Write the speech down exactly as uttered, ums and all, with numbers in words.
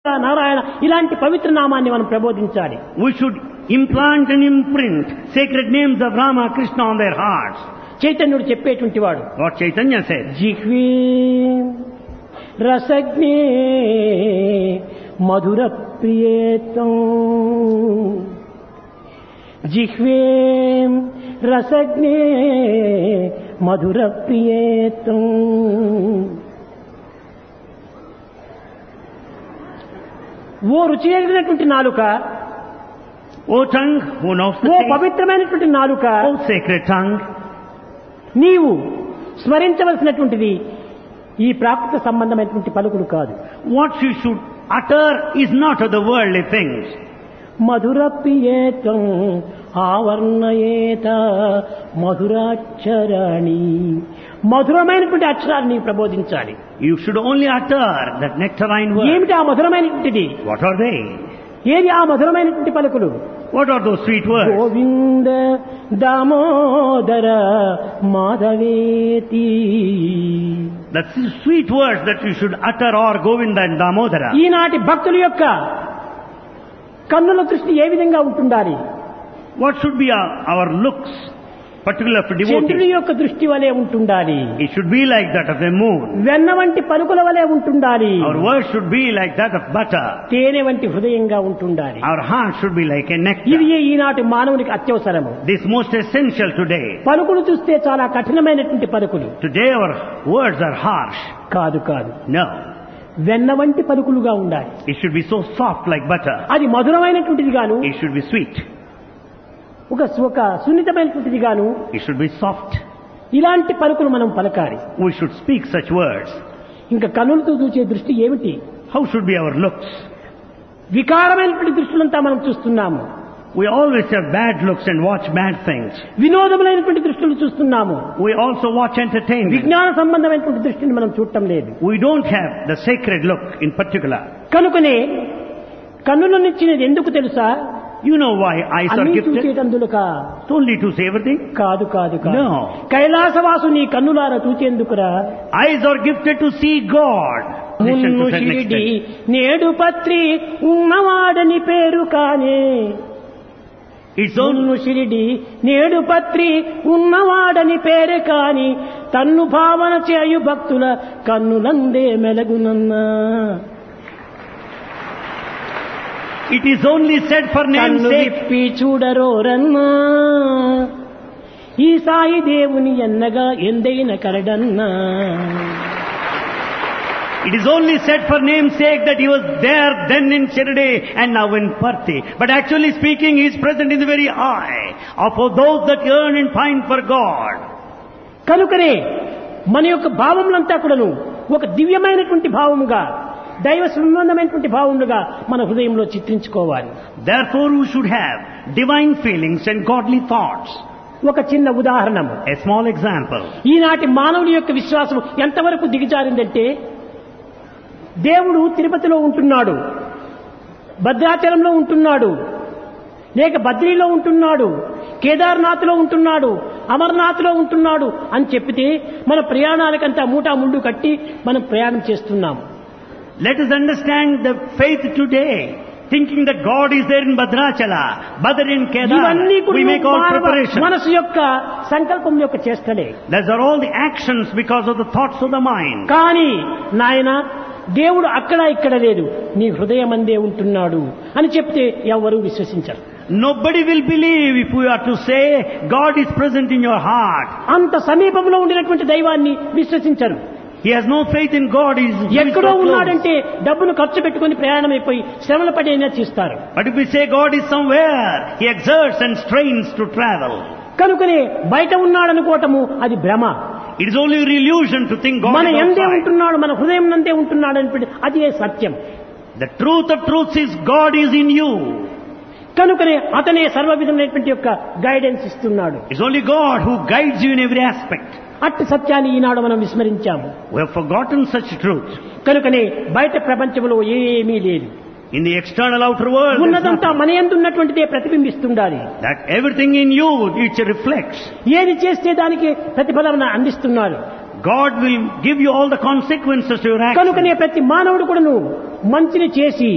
నారాయణ ఇలాంటి పవిత్ర నామాన్ని మనం ప్రబోధించాలి. We should implant and imprint sacred names of Rama, Krishna on their hearts. చైతన్యుడు చెప్పేటువంటి వాడు, What Chaitanya said. జిహ్వే రసజ్ఞే మధుర ప్రియేతం, జిహ్వే రసజ్ఞే మధుర ప్రియేతం. ఓ రుచి ఎరిగినటువంటి నాలుక, O tongue, who knows the oh taste, పవిత్రమైనటువంటి నాలుక, O sacred tongue, నీవు స్మరించవలసినటువంటిది ఈ ప్రాకృత సంబంధమైనటువంటి పలుకులు కాదు. what you should utter is not of the worldly things. మధుర ప్రియేతం ఆవర్ణయేత మధురాక్షరాణి, మధురమైనటువంటి అక్షరాన్ని నీవు ప్రబోధించాలి. You should only utter that nectarine word. ఏమిటి ఆ మధురమైనటువంటిది? What are they? ఏది ఆ మధురమైనటువంటి పలుకులు? What are those sweet words? Govinda Damodara మాధవేతి. That's the sweet words that you should utter, or Govinda and Damodara. ఈనాటి భక్తుల యొక్క కన్నుల దృష్టి ఏ విధంగా ఉంటుండాలి? What should be our, our looks, particular for చంద్రుని devotees? యొక్క దృష్టి వలె ఉంటుండాలి. It should be like that of the moon. వెన్న వంటి పలుకుల వలె ఉంటుండాలి. Our words should be like that of butter. తేనె వంటి హృదయంగా ఉంటుండాలి. Our heart should be like a nectar. ఇది ఈనాటి మానవునికి అత్యవసరము. This is most essential today. పలుకులు చూస్తే చాలా కఠినమైనటువంటి పలుకులు. Today our words are harsh. కాదు కాదు, No. వెన్న వంటి పలుకులుగా ఉండాలి. It should be so soft like butter. అది మధురమైనటువంటిది గాను, It should be sweet. ఒక ఒక సున్నితమైనటువంటిది గాను, It should be soft. ఇలాంటి పలుకులు మనం పలకాలి. We should speak such words. ఇంకా కన్నులతో చూసే దృష్టి ఏమిటి? How should be our looks? వికారమైనటువంటి దృష్టిలంతా మనం చూస్తున్నాము. We always have bad looks and watch bad things. వినోదములైనటువంటి దృష్టిలు చూస్తున్నాము. We also watch entertainment. విజ్ఞాన సంబంధమైనటువంటి దృష్టిని మనం చూడటం లేదు. We don't have the sacred look in particular. కనుకనే కన్నులనిచ్చినది ఎందుకు తెలుసా? You know why eyes are అన్నీ gifted? చూచేటందులక It's only to see everything. కాదు కాదు కాదు. No. కైలాసవాసు నీ కన్నులార చూచేందుకురా. Eyes are gifted to see God. Listen Munnu to certain Shirdi extent. నేడు పత్రి ఉన్నవాడని పేరు కానే. It's only మున్ను షిరిడి నేడు పత్రి ఉన్నవాడని పేరు కాని తన్ను భావన చేయు భక్తుల కన్నులందే మెలగునన్నా. it is only said for name's కన్ను sake. విప్పి చూడరోరన్నా, ఈ సాయి దేవుని ఎన్నగా ఎందైన కరడన్నా. It is only said for name's sake that he was there then in Shirdi and now in Parthi. But actually speaking, he is present in the very eye of those that yearn and pine for God. కనుకనే మన యొక్క భావములంతా కూడాను ఒక దివ్యమైనటువంటి భావముగా, దైవ సంబంధమైనటువంటి భావములుగా మన హృదయంలో చిత్రించుకోవాలి. Therefore we should have divine feelings and godly thoughts. ఒక చిన్న ఉదాహరణము, A small example. ఈనాటి మానవుడి యొక్క విశ్వాసం ఎంతవరకు దిగజారిందంటే, దేవుడు తిరుపతిలో ఉంటున్నాడు, భద్రాచలంలో ఉంటున్నాడు, లేక బద్రీలో ఉంటున్నాడు, కేదార్నాథ్లో ఉంటున్నాడు, అమర్నాథ్లో ఉంటున్నాడు అని చెప్పితే మన ప్రయాణాలకంతా మూటా ముండు కట్టి మనం ప్రయాణం చేస్తున్నాము. Let us understand the faith today, thinking that God is there in Bhadrachala, Badr in Kedar. ఇవన్నీ We make all కూడా preparations. మనసు యొక్క సంకల్పం యొక్క చేష్టలే. Those are all the actions because of the thoughts of the mind. కానీ నాయన దేవుడు అక్కడ ఇక్కడ లేదు, నీ హృదయం అందే ఉంటున్నాడు అని చెప్తే ఎవరు విశ్వసించరు. Nobody will believe if we are to say God is present in your heart. అంత సమీపంలో ఉండినటువంటి దైవాన్ని విశ్వసించరు. He has no faith in God. He is, he is ఎక్కడో so close. ఉన్నాడంటే డబ్బును ఖర్చు పెట్టుకుని ప్రయాణం అయిపోయి శ్రమల పడేనా చేస్తారు. But if we say God is somewhere, he exerts and strains to travel. కనుకనే బయట ఉన్నాడనుకోవటము అది భ్రమ. It is only an illusion to think God మన is ఎందే outside. ఉంటున్నాడు, మన హృదయం నందే ఉంటున్నాడు అని అది సత్యం. The truth of truths is God is in you. కనుకనే అతనే సర్వ విధమైనటువంటి యొక్క గైడెన్స్ ఇస్తున్నాడు. It's only God who guides you in every aspect. అట్టి సత్యాన్ని ఈనాడు మనం విస్మరించాము. We have forgotten such truth. కనుకనే బయట ప్రపంచంలో ఏమీ లేదు. In the external outer world, there's ఉన్నదంతా nothing. మన యందు ఉన్నటువంటిదే ప్రతిబింబిస్తుండాలి. That everything in you, it reflects. ఏది చేస్తే దానికి ప్రతిఫలం అందిస్తున్నాడు. God will give you all the consequences to your actions. కనుకనే ప్రతి మానవుడు కూడాను మంచిని చేసి